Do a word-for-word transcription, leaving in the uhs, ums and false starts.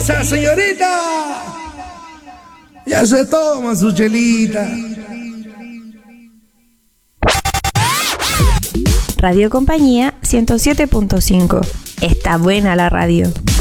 esa señorita ya se toma su chelita. Radio Compañía ciento siete punto cinco. Está buena la radio.